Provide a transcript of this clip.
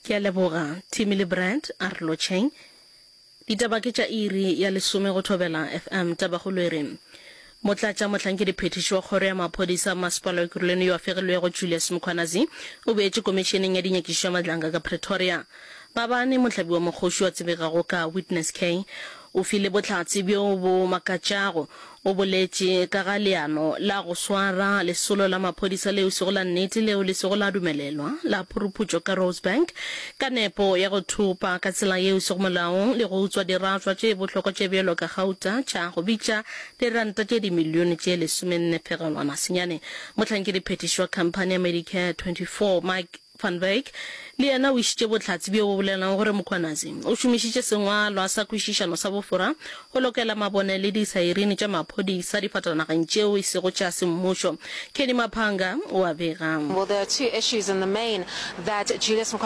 Ke a leboga Timile Brand Arlo Cheng. Ditaba ke tša iri ya lesome go thobela FM tabagolo e reng motlatša mohlankedi phetiši wa kgoro ya maphodisa masepala wa Ekurhuleni yo afegilwego Julius Mkhwanazi o beetše komišeneng ya dinyakišo ya madlanga ka Pretoria. Maabane mohlabi wa mokgoši wa tsebegago ka Witness K o file bohlatse bjo bo makatšago o boletše ka ga leano la go swara lesolo la maphodisa leo sego la nnete leo le sego la dumelelwa la phuruputšo ka Rosebank ka nepo ya go thupa ka tsela yeo sego molaong le go utswa diraswa tše bohlokwa tše bjelo ka gauta tša go bitša diranta tše dimilione tše 14 senyane. Mohlankedi phetiši wa khamphane ya Medicare 24 Mike Van Wyk le yena o išitše bohlatse bjo bo bolelang gore Mkhwanazi o šomišitše sengwalwa sa kwešišano sa bofora go lokela mabone le disairini tša maphodisa difatanageng tšeo e sego tša semmušo. Kenny Maphanga o a bega. Well, there are two issues in the main that Julius